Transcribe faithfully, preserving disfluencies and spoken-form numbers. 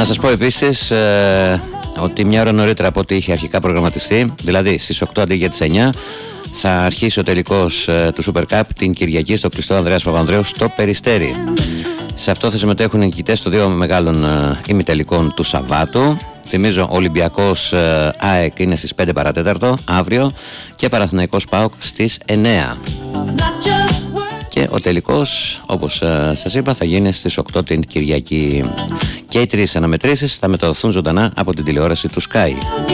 σας πω επίσης ε, ότι μια ώρα νωρίτερα από ό,τι είχε αρχικά προγραμματιστεί, δηλαδή στις οκτώ αντί για τις εννιά, θα αρχίσει ο τελικός ε, του Super Cup την Κυριακή στο κλειστό Ανδρέας Παπανδρέου στο Περιστέρι. Σε αυτό θα συμμετέχουν οι νικητές των δύο μεγάλων ε, ημιτελικών του Σαββάτου. Θυμίζω, Ολυμπιακός ε, ΑΕΚ είναι στις πέντε παρατέταρτο αύριο και Παναθηναϊκός ΠΑΟΚ στις εννιά. Και ο τελικός, όπως ε, σας είπα, θα γίνει στις οκτώ την Κυριακή. Και οι τρεις αναμετρήσεις θα μεταδοθούν ζωντανά από την τηλεόραση του Sky.